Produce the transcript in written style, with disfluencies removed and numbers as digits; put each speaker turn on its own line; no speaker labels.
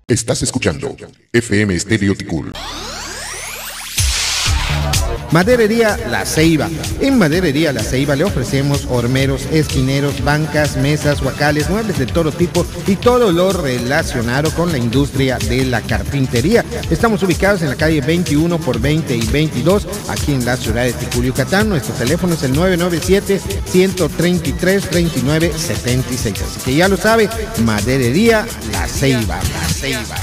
Estás escuchando FM Estéreo Ticul.
Maderería La Ceiba. En Maderería La Ceiba le ofrecemos hormeros, esquineros, bancas, mesas, huacales, muebles de todo tipo y todo lo relacionado con la industria de la carpintería. Estamos ubicados en la calle 21 por 20 y 22, aquí en la ciudad de Ticul, Yucatán. Nuestro teléfono es el 997-133-3976. Así que ya lo sabe, Maderería La Ceiba. La Ceiba.